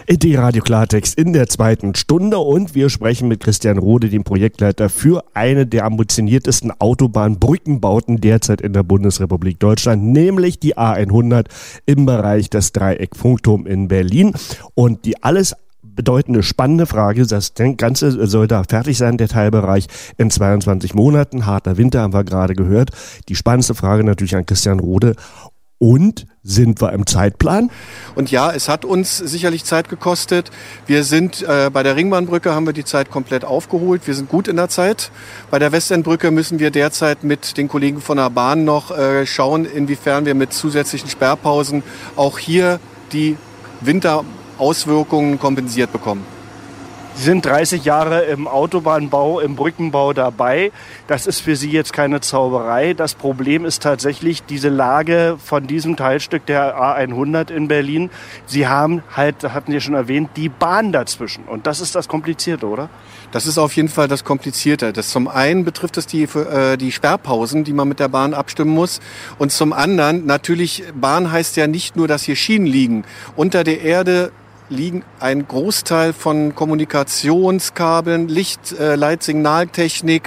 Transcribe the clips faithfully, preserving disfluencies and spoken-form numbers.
E T-Radio Klartext in der zweiten Stunde und wir sprechen mit Christian Rode, dem Projektleiter für eine der ambitioniertesten Autobahnbrückenbauten derzeit in der Bundesrepublik Deutschland, nämlich die A hundert im Bereich des Dreieck-Funkturm in Berlin. Und die alles bedeutende, spannende Frage, das Ganze soll da fertig sein, der Teilbereich in zweiundzwanzig Monaten, harter Winter haben wir gerade gehört. Die spannendste Frage natürlich an Christian Rode. Und sind wir im Zeitplan? Und ja, es hat uns sicherlich Zeit gekostet. Wir sind äh, bei der Ringbahnbrücke haben wir die Zeit komplett aufgeholt. Wir sind gut in der Zeit. Bei der Westendbrücke müssen wir derzeit mit den Kollegen von der Bahn noch äh, schauen, inwiefern wir mit zusätzlichen Sperrpausen auch hier die Winterauswirkungen kompensiert bekommen. Sie sind dreißig Jahre im Autobahnbau, im Brückenbau dabei. Das ist für Sie jetzt keine Zauberei. Das Problem ist tatsächlich diese Lage von diesem Teilstück der A hundert in Berlin. Sie haben halt, hatten Sie schon erwähnt, die Bahn dazwischen. Und das ist das Komplizierte, oder? Das ist auf jeden Fall das Komplizierte. Das zum einen betrifft es die, äh, die Sperrpausen, die man mit der Bahn abstimmen muss. Und zum anderen, natürlich, Bahn heißt ja nicht nur, dass hier Schienen liegen. Unter der Erde liegen ein Großteil von Kommunikationskabeln, Licht, äh, Leitsignaltechnik,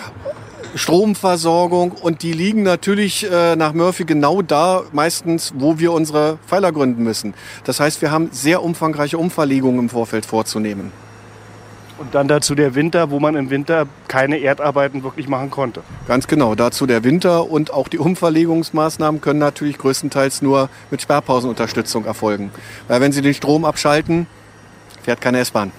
Stromversorgung und die liegen natürlich äh, nach Murphy genau da, meistens, wo wir unsere Pfeiler gründen müssen. Das heißt, wir haben sehr umfangreiche Umverlegungen im Vorfeld vorzunehmen. Und dann dazu der Winter, wo man im Winter keine Erdarbeiten wirklich machen konnte. Ganz genau, dazu der Winter und auch die Umverlegungsmaßnahmen können natürlich größtenteils nur mit Sperrpausenunterstützung erfolgen. Weil wenn Sie den Strom abschalten, fährt keine S-Bahn.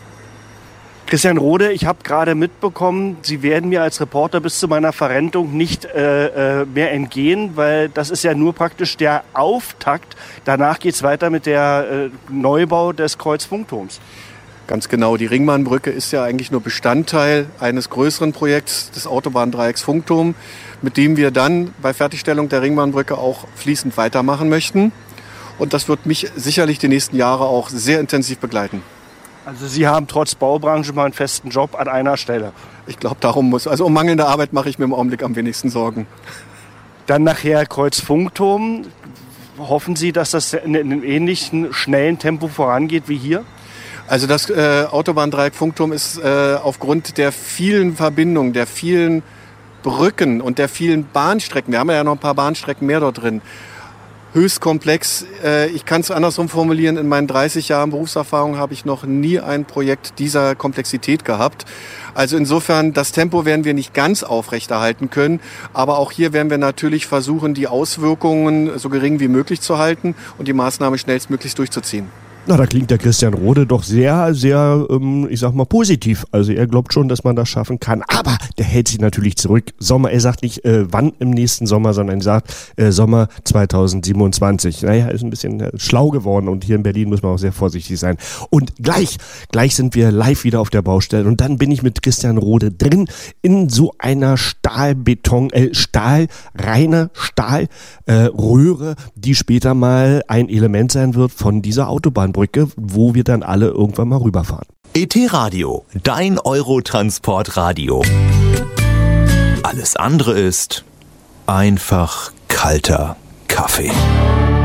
Christian Rode, ich habe gerade mitbekommen, Sie werden mir als Reporter bis zu meiner Verrentung nicht äh, mehr entgehen, weil das ist ja nur praktisch der Auftakt. Danach geht es weiter mit der äh, Neubau des Kreuzfunkturms. Ganz genau, die Ringbahnbrücke ist ja eigentlich nur Bestandteil eines größeren Projekts des Autobahndreiecks Funkturm, mit dem wir dann bei Fertigstellung der Ringbahnbrücke auch fließend weitermachen möchten. Und das wird mich sicherlich die nächsten Jahre auch sehr intensiv begleiten. Also Sie haben trotz Baubranche mal einen festen Job an einer Stelle. Ich glaube, darum muss, also um mangelnde Arbeit mache ich mir im Augenblick am wenigsten Sorgen. Dann nachher Kreuzfunkturm. Hoffen Sie, dass das in einem ähnlichen, schnellen Tempo vorangeht wie hier? Also das äh, Autobahndreieck Funkturm ist äh, aufgrund der vielen Verbindungen, der vielen Brücken und der vielen Bahnstrecken, wir haben ja noch ein paar Bahnstrecken mehr dort drin, höchst komplex. Äh, ich kann es andersrum formulieren, in meinen dreißig Jahren Berufserfahrung habe ich noch nie ein Projekt dieser Komplexität gehabt. Also insofern, das Tempo werden wir nicht ganz aufrechterhalten können, aber auch hier werden wir natürlich versuchen, die Auswirkungen so gering wie möglich zu halten und die Maßnahme schnellstmöglich durchzuziehen. Na, da klingt der Christian Rode doch sehr, sehr, ähm, ich sag mal, positiv. Also er glaubt schon, dass man das schaffen kann. Aber der hält sich natürlich zurück. Sommer, er sagt nicht, äh, wann im nächsten Sommer, sondern er sagt äh, Sommer zweitausendsiebenundzwanzig. Naja, ist ein bisschen äh, schlau geworden und hier in Berlin muss man auch sehr vorsichtig sein. Und gleich, gleich sind wir live wieder auf der Baustelle und dann bin ich mit Christian Rode drin in so einer Stahlbeton, äh, Stahl, reiner Stahlröhre, äh, Röhre, die später mal ein Element sein wird von dieser Autobahn. Brücke, wo wir dann alle irgendwann mal rüberfahren. E T-Radio, dein Eurotransportradio. Alles andere ist einfach kalter Kaffee.